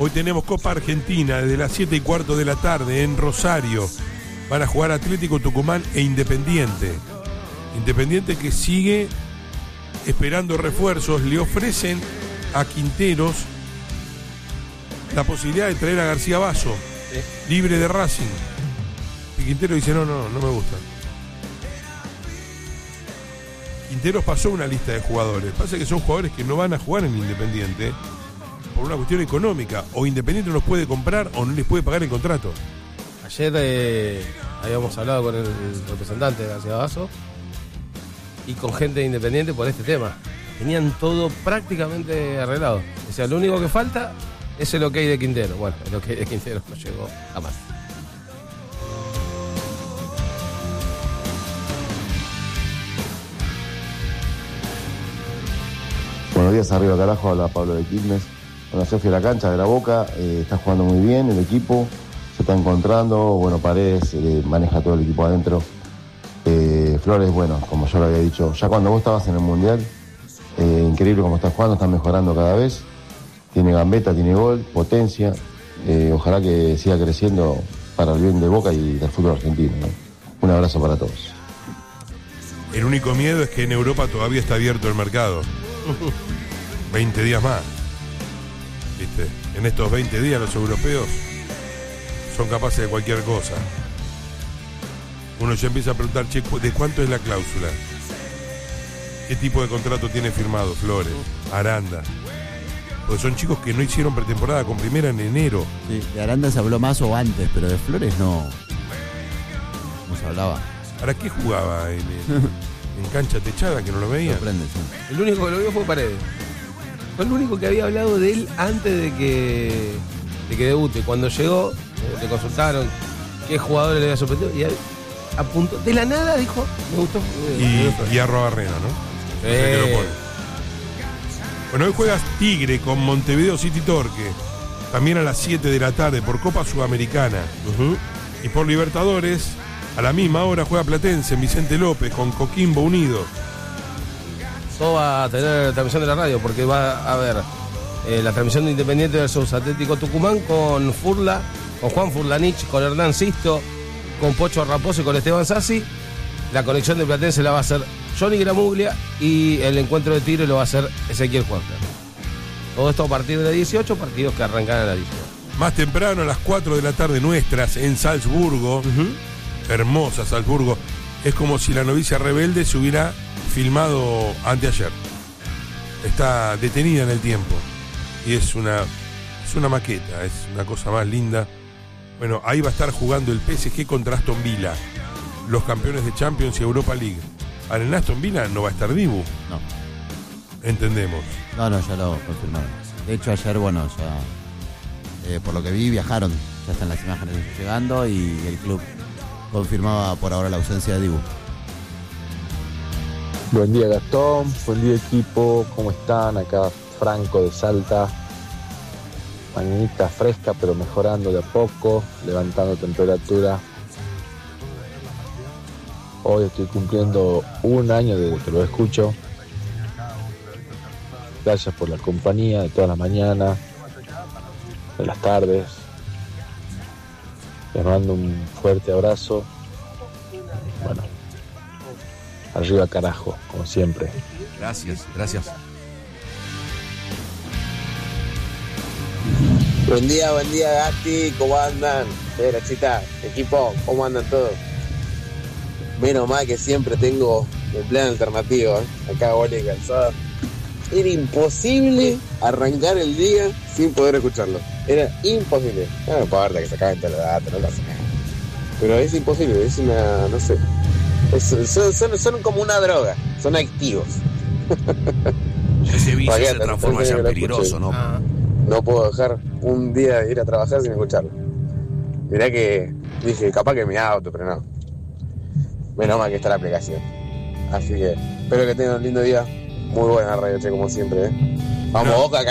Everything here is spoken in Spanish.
Hoy tenemos Copa Argentina desde las 7:15 de la tarde en Rosario. Van a jugar Atlético Tucumán e Independiente. Independiente que sigue esperando refuerzos. Le ofrecen a Quinteros la posibilidad de traer a García Basso, libre de Racing. Y Quinteros dice, no me gusta. Quinteros pasó una lista de jugadores. Pasa que son jugadores que no van a jugar en Independiente por una cuestión económica. O Independiente no los puede comprar o no les puede pagar el contrato. Ayer habíamos hablado con el representante de García Basso y con gente de Independiente por este tema. Tenían todo prácticamente arreglado. O sea, lo único que falta es el ok de Quintero. Bueno, el ok de Quintero no llegó jamás. Buenos días, arriba carajo, habla Pablo de Quilmes. Bueno, Sergio de la cancha de la Boca, está jugando muy bien el equipo, se está encontrando, bueno, Paredes maneja todo el equipo adentro. Flores, bueno, como yo lo había dicho, ya cuando vos estabas en el Mundial, increíble cómo está jugando, está mejorando cada vez, tiene gambeta, tiene gol, potencia, ojalá que siga creciendo para el bien de Boca y del fútbol argentino, ¿no? Un abrazo para todos. El único miedo es que en Europa todavía está abierto el mercado. 20 días más. ¿Viste? En estos 20 días los europeos son capaces de cualquier cosa. Uno ya empieza a preguntar, che, ¿de cuánto es la cláusula? ¿Qué tipo de contrato tiene firmado Flores, Aranda? Porque son chicos que no hicieron pretemporada con primera en enero. Sí, de Aranda se habló más o antes, pero de Flores no se hablaba. ¿Para qué jugaba en cancha techada que no lo veía? Sorprende, sí. El único que lo vio fue Paredes. Fue el único que había hablado de él antes de que debute. Cuando llegó, le consultaron qué jugadores le había sorprendido y apuntó. De la nada dijo, me gustó. Y Arrobarrena, ¿no? Que lo pone. Bueno, hoy juegas Tigre con Montevideo City Torque. También a las 7 de la tarde por Copa Sudamericana. Y por Libertadores, a la misma hora juega Platense en Vicente López con Coquimbo Unido. Todo va a tener transmisión de la radio porque va a haber la transmisión de Independiente versus Atlético Tucumán con Furla, con Juan Furlanich, con Hernán Sisto, con Pocho Raposo y con Esteban Sassi. La conexión de Platense la va a hacer Johnny Gramuglia y el encuentro de Tigre lo va a hacer Ezequiel Juanfer. Todo esto a partir de 18 partidos que arrancan a la 18. Más temprano, a las 4 de la tarde nuestras, en Salzburgo. Hermosa Salzburgo. Es como si La novicia rebelde se hubiera filmado anteayer. Está detenida en el tiempo. Y es una maqueta, es una cosa más linda. Bueno, ahí va a estar jugando el PSG contra Aston Villa, los campeones de Champions y Europa League. Ahora en Aston Villa no va a estar Dibu. No. Entendemos. No, ya lo confirmaron. De hecho, ayer, bueno, ya por lo que vi, viajaron. Ya están las imágenes llegando y el club confirmaba por ahora la ausencia de Dibu. Buen día, Gastón, buen día, equipo, ¿cómo están? Acá Franco de Salta, mañanita fresca pero mejorando de a poco, levantando temperatura. Hoy estoy cumpliendo un año desde que lo escucho. Gracias por la compañía de todas las mañanas, de las tardes. Les mando un fuerte abrazo. Bueno, arriba carajo, como siempre. Gracias. Buen día, Gasti, ¿cómo andan? Grachita, equipo, ¿cómo andan todos? Menos mal que siempre tengo el plan alternativo, acá Ole y Calzada. Era imposible arrancar el día sin poder escucharlo. Era imposible. No me importa que se acaben todos los datos, no pasa nada. Pero es imposible, es una, no sé. Son como una droga, son activos. Ese vicio se transforma ya en peligroso, ¿no? No puedo dejar un día de ir a trabajar sin escucharlo. Mirá que dije, capaz que mi auto, pero no. Menos mal que está la aplicación. Así que espero que tengan un lindo día. Muy buena radio, che, como siempre, Vamos, Boca,